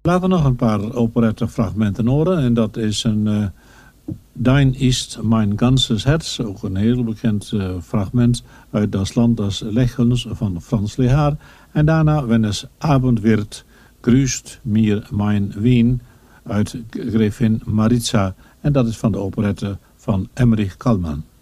Laten we nog een paar operettefragmenten horen. En dat is een Dein ist mein ganzes Herz. Ook een heel bekend fragment uit Das Land des Lächelns van Franz Lehár. En daarna Wenn es Abend wird, grüßt mir mein Wien uit Gräfin Maritza. En dat is van de operette van Emmerich Kallmann.